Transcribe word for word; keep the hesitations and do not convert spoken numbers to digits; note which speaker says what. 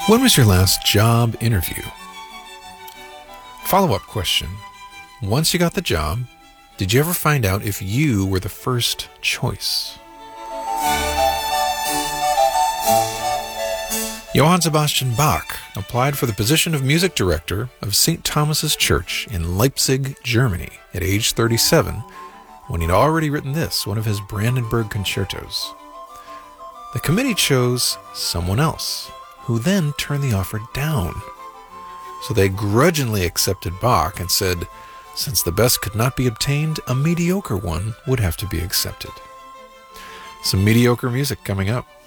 Speaker 1: When was your last job interview? Follow-up question. Once you got the job, did you ever find out if you were the first choice? Johann Sebastian Bach applied for the position of music director of Saint Thomas's Church in Leipzig, Germany at age thirty-seven, when he'd already written this, one of his Brandenburg concertos. The committee chose someone else, who then turned the offer down. So they grudgingly accepted Bach and said, since the best could not be obtained, a mediocre one would have to be accepted. Some mediocre music coming up.